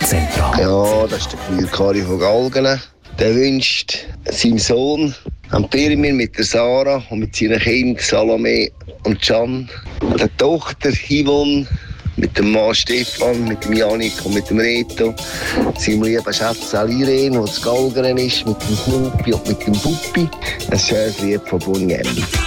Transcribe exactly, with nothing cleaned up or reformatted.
Zentral. Ja, das ist der Gemüsekari von Galgenen. Der wünscht seinem Sohn am Pirmir mit der Sarah und mit seinen Kindern Salome und Can, der Tochter Yvonne, mit dem Mann Stefan, mit dem Janik und mit dem Reto, seinem lieben Schätzchen Irene, der zu Galgenen ist, mit dem Knuppi und mit dem Puppi. Ein schönes Lied von Bonnie M.